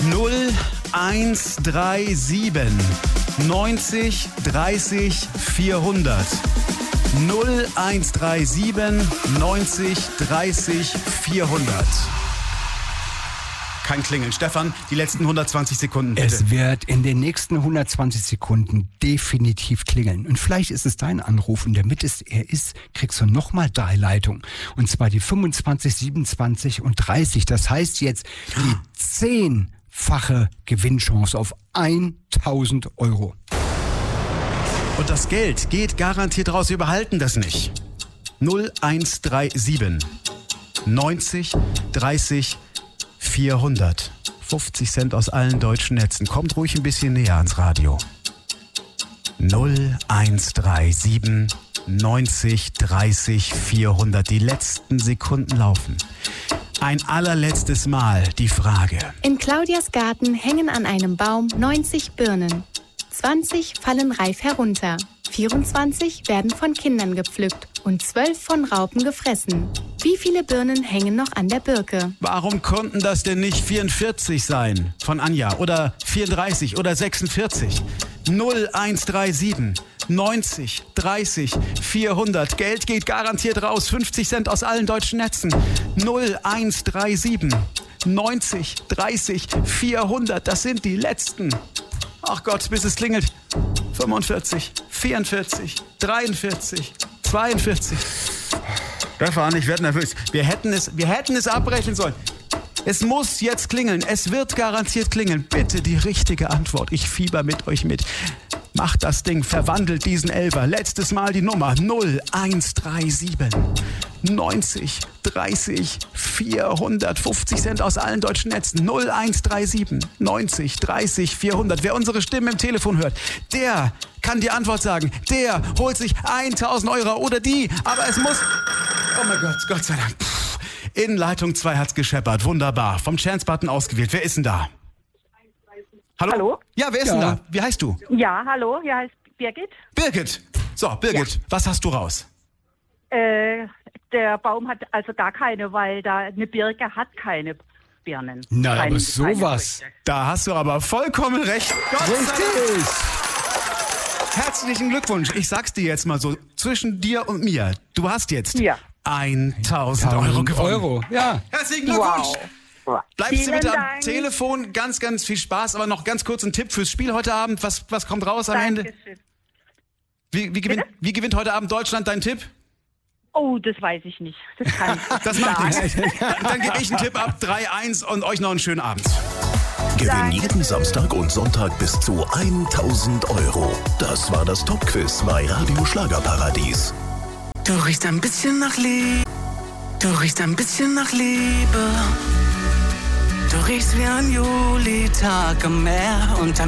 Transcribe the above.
0137 90 30 400. 0137 90 30 400. Kein Klingeln. Stefan, die letzten 120 Sekunden bitte. Es wird in den nächsten 120 Sekunden definitiv klingeln. Und vielleicht ist es dein Anruf und damit er ist, kriegst du nochmal 3 Leitungen. Und zwar die 25, 27 und 30. Das heißt jetzt die 10-fache Gewinnchance auf 1.000 Euro. Und das Geld geht garantiert raus. Wir behalten das nicht. 0137 90 30 400. 50 Cent aus allen deutschen Netzen. Kommt ruhig ein bisschen näher ans Radio. 0137 90 30 400. Die letzten Sekunden laufen. Ein allerletztes Mal die Frage. In Claudias Garten hängen an einem Baum 90 Birnen. 20 fallen reif herunter. 24 werden von Kindern gepflückt und 12 von Raupen gefressen. Wie viele Birnen hängen noch an der Birke? Warum konnten das denn nicht 44 sein von Anja oder 34 oder 46? 0137 90 30 400. Geld geht garantiert raus. 50 Cent aus allen deutschen Netzen. 0137 90 30 400. Das sind die letzten. Ach Gott, bis es klingelt. 45, 44, 43, 42. Stefan, ich werde nervös. Wir hätten es abbrechen sollen. Es muss jetzt klingeln. Es wird garantiert klingeln. Bitte die richtige Antwort. Ich fieber mit euch mit. Macht das Ding, verwandelt diesen Elfer. Letztes Mal die Nummer 0137 90 30 400. 50 Cent aus allen deutschen Netzen. 0137 90 30 400. Wer unsere Stimmen im Telefon hört, der kann die Antwort sagen. Der holt sich 1.000 Euro oder die. Aber es muss... Oh mein Gott, Gott sei Dank. In Leitung 2 hat's gescheppert. Wunderbar. Vom Chance-Button ausgewählt. Wer ist denn da? Hallo? Ja, wer ist denn da? Wie heißt du? Ja, hallo, hier heißt Birgit. Birgit. So, Birgit, ja. Was hast du raus? Der Baum hat also gar keine, weil da eine Birke hat keine Birnen. Na, aber sowas. Da hast du aber vollkommen recht. Richtig. Herzlichen Glückwunsch. Ich sag's dir jetzt mal so, zwischen dir und mir. Du hast jetzt 1.000 Euro gewonnen. Ja. Herzlichen Glückwunsch. Wow. Bleibst du bitte am Dank. Telefon. Ganz, ganz viel Spaß. Aber noch ganz kurz ein Tipp fürs Spiel heute Abend. Was kommt raus am Ende? Wie gewinnt heute Abend Deutschland, dein Tipp? Oh, das weiß ich nicht. Das kann ich nicht. Das macht nichts. Dann gebe ich einen Tipp ab. 3-1 und euch noch einen schönen Abend. Gewinn jeden Samstag und Sonntag bis zu 1.000 Euro. Das war das Top-Quiz bei Radio Schlagerparadies. Du riechst ein bisschen nach Liebe. Du riechst ein bisschen nach Liebe. Du riechst wie ein Julitag am Meer und ein